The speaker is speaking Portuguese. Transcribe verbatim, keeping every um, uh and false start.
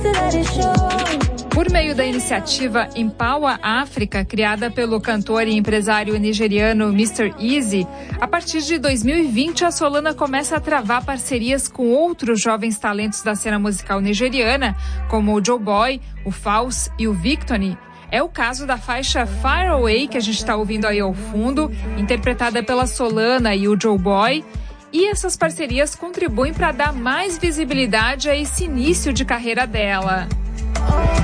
Por meio da iniciativa Empower África, criada pelo cantor e empresário nigeriano mister Eazi, a partir de dois mil e vinte a Solana começa a travar parcerias com outros jovens talentos da cena musical nigeriana, como o Joeboy, o Falz e o Victony. É o caso da faixa Far Away, que a gente está ouvindo aí ao fundo, interpretada pela Solana e o Joeboy. E essas parcerias contribuem para dar mais visibilidade a esse início de carreira dela.